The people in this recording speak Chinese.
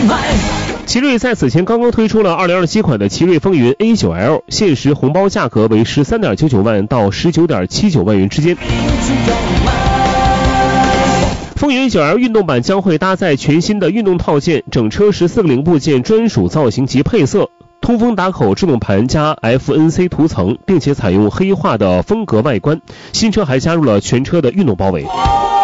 奇瑞在此前刚刚推出了2027款的奇瑞风云 A9L， 限时红包价格为13.99万到19.79万元之间。风云 A9L 运动版将会搭载全新的运动套件，整车14个零部件专属造型及配色，通风打口制动盘加 FNC 涂层，并且采用黑化的风格外观。新车还加入了全车的运动包围。